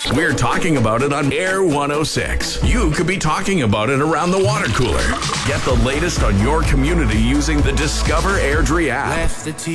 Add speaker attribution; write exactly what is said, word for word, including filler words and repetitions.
Speaker 1: We're talking about it on Air one oh six. You could be talking about it around the water cooler. Get the latest on your community using the Discover Airdrie app.